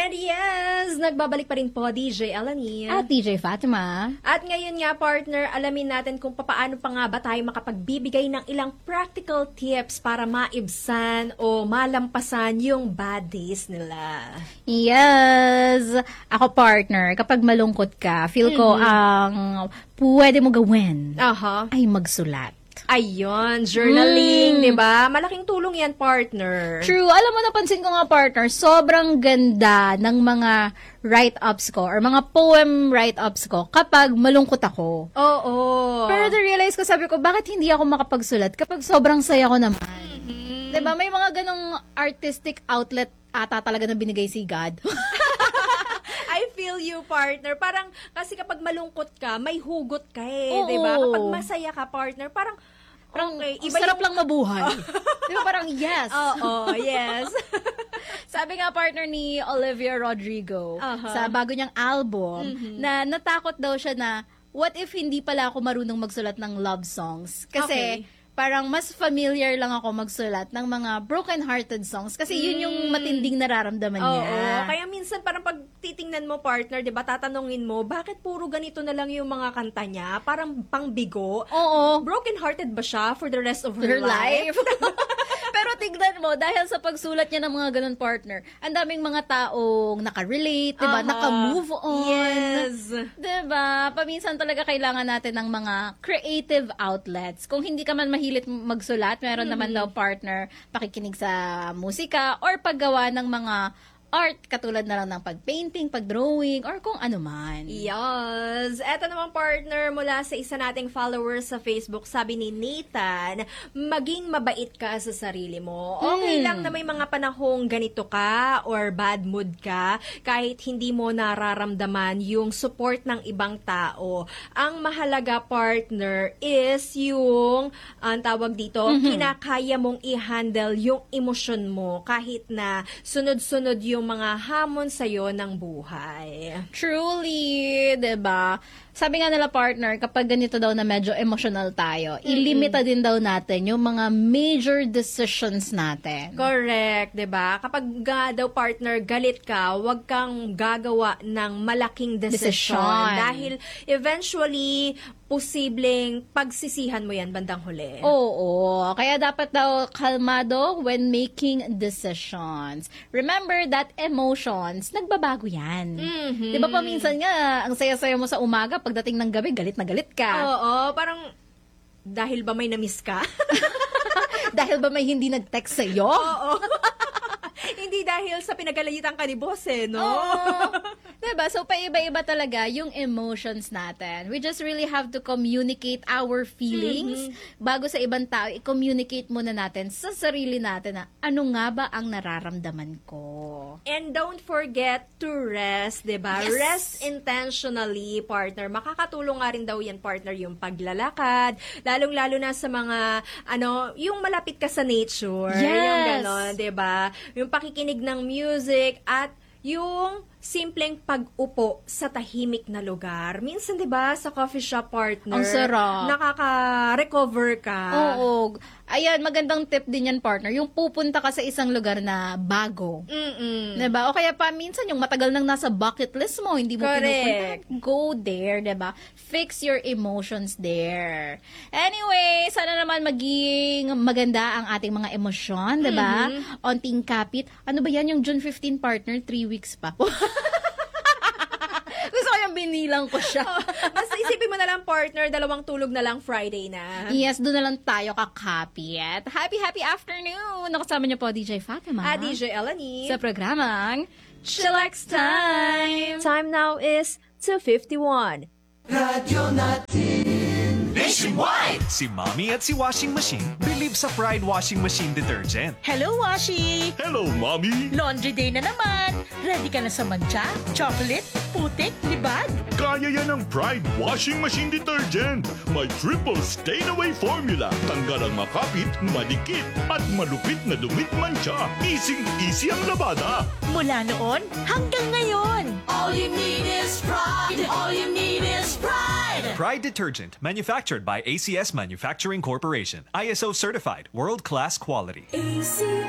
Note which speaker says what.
Speaker 1: And yes, nagbabalik pa rin po DJ Elanie.
Speaker 2: At DJ Fatima.
Speaker 1: At ngayon nga partner, alamin natin kung paano pa nga ba tayo makapagbibigay ng ilang practical tips para maibsan o malampasan yung bad days nila.
Speaker 2: Yes! Ako partner, kapag malungkot ka, feel ko ang pwede mo gawin
Speaker 1: Aha.
Speaker 2: ay magsulat.
Speaker 1: Ayun, journaling, di ba? Malaking tulong yan, partner.
Speaker 2: True. Alam mo, napansin ko nga, partner, sobrang ganda ng mga write-ups ko or mga poem write-ups ko kapag malungkot ako.
Speaker 1: Oo.
Speaker 2: Pero na-realize ko, sabi ko, bakit hindi ako makapagsulat kapag sobrang saya ko naman? Diba? May mga ganong artistic outlet ata talaga na binigay si God.
Speaker 1: I feel you, partner. Parang, kasi kapag malungkot ka, may hugot ka
Speaker 2: Oo.
Speaker 1: di ba? Kapag masaya ka, partner, parang okay,
Speaker 2: Ang sarap lang mabuhay. Di ba? Parang yes.
Speaker 1: Oo, yes.
Speaker 2: Sabi nga partner ni Olivia Rodrigo sa bago niyang album na natakot daw siya na what if hindi pala ako marunong magsulat ng love songs? Kasi parang mas familiar lang ako magsulat ng mga broken-hearted songs kasi yun yung matinding nararamdaman niya.
Speaker 1: Oo, kaya minsan parang pag titingnan mo, partner, di ba, tatanungin mo, bakit puro ganito na lang yung mga kanta niya? Parang pangbigo.
Speaker 2: Oo.
Speaker 1: Broken-hearted ba siya for the rest of her
Speaker 2: Her
Speaker 1: life?
Speaker 2: life. Pero tignan mo, dahil sa pagsulat niya ng mga ganun partner, ang daming mga taong nakarelate, diba? Naka-move on.
Speaker 1: Yes.
Speaker 2: Diba? Paminsan talaga kailangan natin ng mga creative outlets. Kung hindi ka man mahilit magsulat, meron naman daw partner pakikinig sa musika or paggawa ng mga art, katulad na lang ng pag-painting, pag-drawing, or kung ano man.
Speaker 1: Yes. Eto namang partner mula sa isa nating followers sa Facebook, sabi ni Nathan, maging mabait ka sa sarili mo. Okay lang na may mga panahong ganito ka or bad mood ka, kahit hindi mo nararamdaman yung support ng ibang tao. Ang mahalaga, partner, is yung, ang tawag dito, kinakaya mong i-handle yung emosyon mo kahit na sunod-sunod yung mga hamon sa'yo ng buhay.
Speaker 2: Truly, 'di ba? Sabi nga nila partner, kapag ganito daw na medyo emotional tayo, ilimita din daw natin yung mga major decisions natin.
Speaker 1: Correct, 'di ba? Kapag daw partner galit ka, huwag kang gagawa ng malaking desisyon dahil eventually posibleng pagsisihan mo yan bandang huli.
Speaker 2: Oo, kaya dapat daw kalmado when making decisions. Remember that emotions, nagbabago yan. Di ba paminsan nga, ang saya-saya mo sa umaga, pagdating ng gabi, galit na galit ka.
Speaker 1: Oo, parang dahil ba may na-miss ka?
Speaker 2: Dahil ba may hindi nag-text sa'yo?
Speaker 1: Oo. Hindi dahil sa pinagalitan ka ni boss no?
Speaker 2: Oo. Diba? So, paiba-iba talaga yung emotions natin. We just really have to communicate our feelings bago sa ibang tao. I-communicate muna natin sa sarili natin na ano nga ba ang nararamdaman ko.
Speaker 1: And don't forget to rest, diba?
Speaker 2: Yes.
Speaker 1: Rest intentionally, partner. Makakatulong nga rin daw yan, partner, yung paglalakad. Lalong-lalo na sa mga, yung malapit ka sa nature.
Speaker 2: Yes.
Speaker 1: Yung gano'n, diba? Yung pakikinig ng music at yung simpleng pag-upo sa tahimik na lugar. Minsan, di ba, sa coffee shop, partner,
Speaker 2: Ang sarap.
Speaker 1: nakaka-recover ka.
Speaker 2: Oo. Ayan, magandang tip din yan, partner. Yung pupunta ka sa isang lugar na bago. Diba? O kaya pa, minsan yung matagal nang nasa bucket list mo, hindi mo
Speaker 1: Correct.
Speaker 2: pinupunta. Go there, diba? Fix your emotions there. Anyway, sana naman maging maganda ang ating mga emosyon, diba? Onting kapit. Ano ba yan yung June 15, partner? 3 weeks pa. Gusto ko yung binilang ko siya.
Speaker 1: Mas isipin mo na lang, partner, 2 tulog na lang Friday na.
Speaker 2: Yes, doon na lang tayo kakapit. Happy afternoon! Nakasama niyo po DJ Fatima.
Speaker 1: DJ Elanie.
Speaker 2: Sa programang
Speaker 1: Chillax Time! Time now is 2:51.
Speaker 3: Nationwide! Si Mommy at si Washing Machine believe sa Pride Washing Machine Detergent.
Speaker 4: Hello, Washi!
Speaker 3: Hello, Mommy!
Speaker 4: Laundry day na naman! Ready ka na sa mancha, chocolate, putik, libag?
Speaker 5: Kaya yan ang Pride Washing Machine Detergent. May triple stain-away formula. Tanggal ang makapit, madikit, at malupit na dumit mancha. Easy ang labada.
Speaker 4: Mula noon hanggang ngayon!
Speaker 6: All you need is pride. All you need is pride.
Speaker 3: Pride Detergent, manufactured by ACS Manufacturing Corporation. ISO certified, world-class quality.